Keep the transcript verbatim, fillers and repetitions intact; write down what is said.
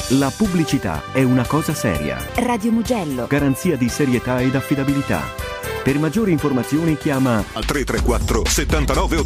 La pubblicità è una cosa seria. Radio Mugello. Garanzia di serietà ed affidabilità. Per maggiori informazioni chiama al tre tre quattro settantanove